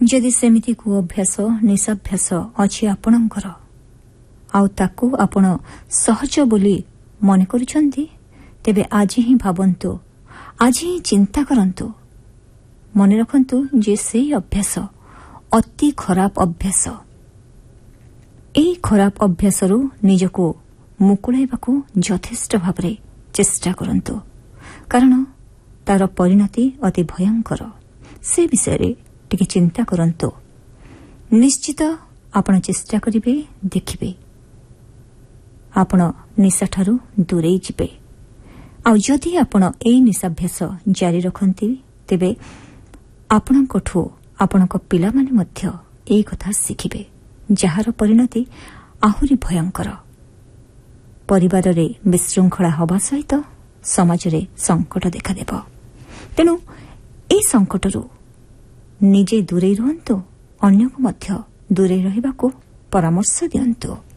ଯଦି ସେମିତି କୁ ଅଭ୍ୟାସ ନିଶାଭ୍ୟାସ ଅଛି ଆପଣଙ୍କର ଆଉ ତାକୁ ଆପଣ ସହଜ ବୋଲି ମନେ କରୁଛନ୍ତି, ତେବେ ଆଜି ହିଁ ଭାବନ୍ତୁ, ଆଜି ହିଁ ଚିନ୍ତା କରନ୍ତୁ, ମନେ ରଖନ୍ତୁ ଯେ ସେହି ଅଭ୍ୟାସ ଅତି ଖରାପ ଅଭ୍ୟାସ। ଏହି ଖରାପ ଅଭ୍ୟାସରୁ ନିଜକୁ ମୁକୁଳାଇବାକୁ ଯଥେଷ୍ଟ ଭାବରେ ଚେଷ୍ଟା କରନ୍ତୁ, କାରଣ ତାର ପରିଣତି ଅତି ଭୟଙ୍କର। ସେ ବିଷୟରେ ଟିକେ ଚିନ୍ତା କରନ୍ତୁ। ନିଶ୍ଚିତ ଆପଣ ଚେଷ୍ଟା କରିବେ, ଦେଖିବେ ଆପଣ ନିଶାଠାରୁ ଦୂରେଇ ଯିବେ। ଆଉ ଯଦି ଆପଣ ଏହି ନିଶାଭ୍ୟାସ ଜାରି ରଖନ୍ତି, ତେବେ ଆପଣଙ୍କଠୁ ଆପଣଙ୍କ ପିଲାମାନେ ମଧ୍ୟ ଏହି କଥା ଶିଖିବେ, ଯାହାର ପରିଣତି ଆହୁରି ଭୟଙ୍କର। ପରିବାରରେ ବିଶୃଙ୍ଖଳା ହେବା ସହିତ ସମାଜରେ ସଙ୍କଟ ଦେଖାଦେବ। ତେଣୁ ଏହି ସଙ୍କଟରୁ ନିଜେ ଦୂରେଇ ରୁହନ୍ତୁ, ଅନ୍ୟକୁ ମଧ୍ୟ ଦୂରେଇ ରହିବାକୁ ପରାମର୍ଶ ଦିଅନ୍ତୁ।